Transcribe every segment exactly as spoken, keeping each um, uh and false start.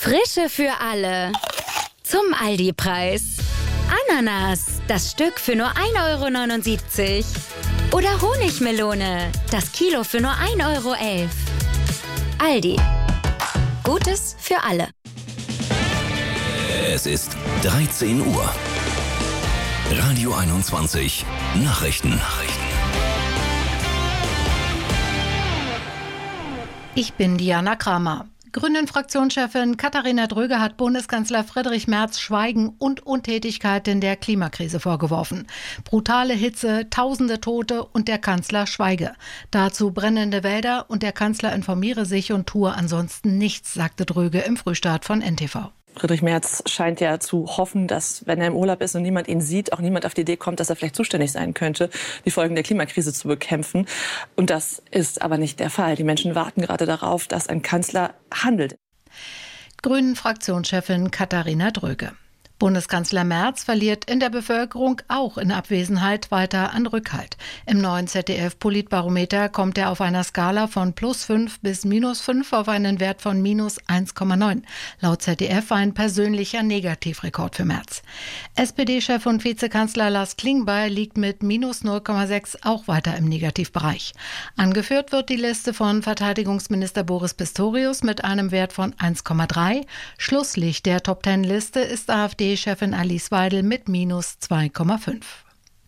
Frische für alle. Zum Aldi-Preis. Ananas, das Stück für nur ein Euro neunundsiebzig. Oder Honigmelone, das Kilo für nur ein Euro elf. Aldi. Gutes für alle. Es ist dreizehn Uhr. Radio einundzwanzig. Nachrichten. Nachrichten. Ich bin Diana Kramer. Grünen-Fraktionschefin Katharina Dröge hat Bundeskanzler Friedrich Merz Schweigen und Untätigkeit in der Klimakrise vorgeworfen. Brutale Hitze, tausende Tote und der Kanzler schweige. Dazu brennende Wälder und der Kanzler informiere sich und tue ansonsten nichts, sagte Dröge im Frühstart von N T V. Friedrich Merz scheint ja zu hoffen, dass, wenn er im Urlaub ist und niemand ihn sieht, auch niemand auf die Idee kommt, dass er vielleicht zuständig sein könnte, die Folgen der Klimakrise zu bekämpfen. Und das ist aber nicht der Fall. Die Menschen warten gerade darauf, dass ein Kanzler handelt. Grünen-Fraktionschefin Katharina Dröge. Bundeskanzler Merz verliert in der Bevölkerung auch in Abwesenheit weiter an Rückhalt. Im neuen Z D F-Politbarometer kommt er auf einer Skala von plus fünf bis minus fünf auf einen Wert von minus eins Komma neun. Laut Z D F ein persönlicher Negativrekord für Merz. S P D-Chef und Vizekanzler Lars Klingbeil liegt mit minus null Komma sechs auch weiter im Negativbereich. Angeführt wird die Liste von Verteidigungsminister Boris Pistorius mit einem Wert von eins Komma drei. Schlusslicht der Top-Zehn-Liste ist AfD Chefin Alice Weidel mit minus zwei Komma fünf.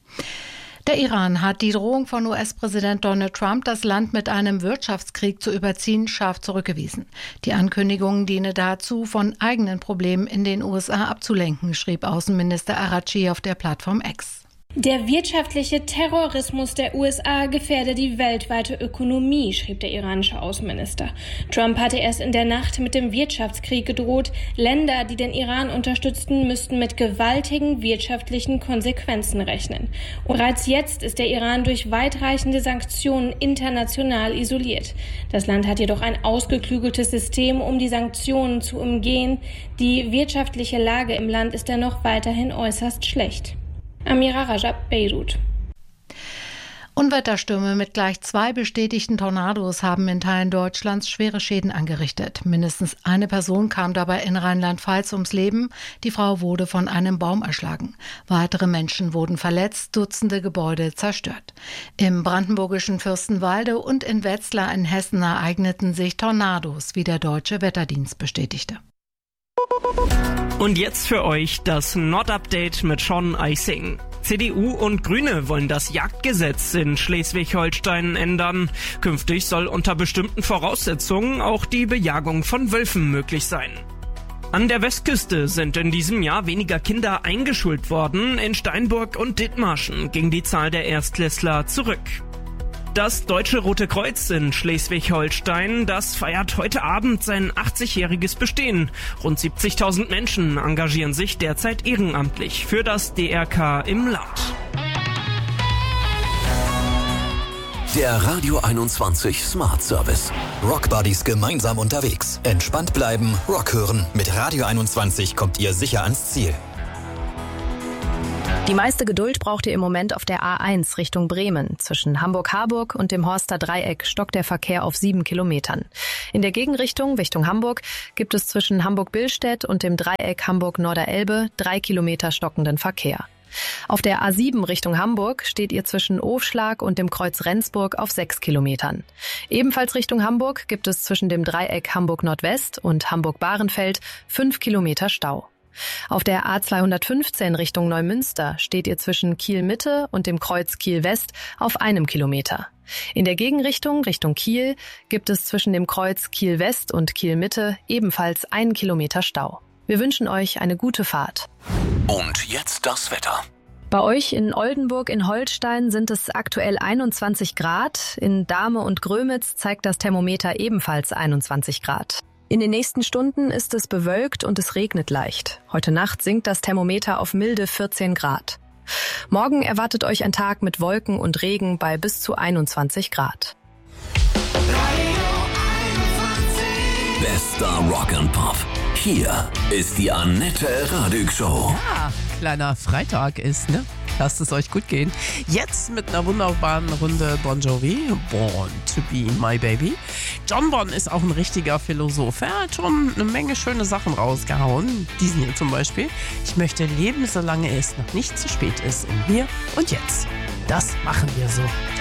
Der Iran hat die Drohung von U S-Präsident Donald Trump, das Land mit einem Wirtschaftskrieg zu überziehen, scharf zurückgewiesen. Die Ankündigung diene dazu, von eigenen Problemen in den U S A abzulenken, schrieb Außenminister Araghchi auf der Plattform X. Der wirtschaftliche Terrorismus der U S A gefährde die weltweite Ökonomie, schrieb der iranische Außenminister. Trump hatte erst in der Nacht mit dem Wirtschaftskrieg gedroht. Länder, die den Iran unterstützten, müssten mit gewaltigen wirtschaftlichen Konsequenzen rechnen. Und bereits jetzt ist der Iran durch weitreichende Sanktionen international isoliert. Das Land hat jedoch ein ausgeklügeltes System, um die Sanktionen zu umgehen. Die wirtschaftliche Lage im Land ist dennoch weiterhin äußerst schlecht. Amira Rajab, Beirut. Unwetterstürme mit gleich zwei bestätigten Tornados haben in Teilen Deutschlands schwere Schäden angerichtet. Mindestens eine Person kam dabei in Rheinland-Pfalz ums Leben. Die Frau wurde von einem Baum erschlagen. Weitere Menschen wurden verletzt, Dutzende Gebäude zerstört. Im brandenburgischen Fürstenwalde und in Wetzlar in Hessen ereigneten sich Tornados, wie der Deutsche Wetterdienst bestätigte. Und jetzt für euch das Nord-Update mit Sean Eising. C D U und Grüne wollen das Jagdgesetz in Schleswig-Holstein ändern. Künftig soll unter bestimmten Voraussetzungen auch die Bejagung von Wölfen möglich sein. An der Westküste sind in diesem Jahr weniger Kinder eingeschult worden. In Steinburg und Dithmarschen ging die Zahl der Erstklässler zurück. Das Deutsche Rote Kreuz in Schleswig-Holstein, das feiert heute Abend sein achtzigjähriges Bestehen. Rund siebzigtausend Menschen engagieren sich derzeit ehrenamtlich für das D R K im Land. Der Radio einundzwanzig Smart Service. Rock Buddies gemeinsam unterwegs. Entspannt bleiben, Rock hören. Mit Radio einundzwanzig kommt ihr sicher ans Ziel. Die meiste Geduld braucht ihr im Moment auf der A eins Richtung Bremen. Zwischen Hamburg-Harburg und dem Horster Dreieck stockt der Verkehr auf sieben Kilometern. In der Gegenrichtung, Richtung Hamburg, gibt es zwischen Hamburg-Billstedt und dem Dreieck Hamburg-Norderelbe drei Kilometer stockenden Verkehr. Auf der A sieben Richtung Hamburg steht ihr zwischen Ofschlag und dem Kreuz Rendsburg auf sechs Kilometern. Ebenfalls Richtung Hamburg gibt es zwischen dem Dreieck Hamburg-Nordwest und Hamburg-Bahrenfeld fünf Kilometer Stau. Auf der A zweihundertfünfzehn Richtung Neumünster steht ihr zwischen Kiel-Mitte und dem Kreuz Kiel-West auf einem Kilometer. In der Gegenrichtung, Richtung Kiel, gibt es zwischen dem Kreuz Kiel-West und Kiel-Mitte ebenfalls einen Kilometer Stau. Wir wünschen euch eine gute Fahrt. Und jetzt das Wetter. Bei euch in Oldenburg in Holstein sind es aktuell einundzwanzig Grad. In Dahme und Grömitz zeigt das Thermometer ebenfalls einundzwanzig Grad. In den nächsten Stunden ist es bewölkt und es regnet leicht. Heute Nacht sinkt das Thermometer auf milde vierzehn Grad. Morgen erwartet euch ein Tag mit Wolken und Regen bei bis zu einundzwanzig Grad. Bester Rock and Pop. Hier ist die Annette Radig Show. Ja, kleiner Freitag ist, ne? Lasst es euch gut gehen. Jetzt mit einer wunderbaren Runde Bon Jovi, Born to be my baby. John Bon ist auch ein richtiger Philosoph. Er hat schon eine Menge schöne Sachen rausgehauen. Diesen hier zum Beispiel. Ich möchte leben, solange es noch nicht zu spät ist. In Hier und Jetzt. Das machen wir so.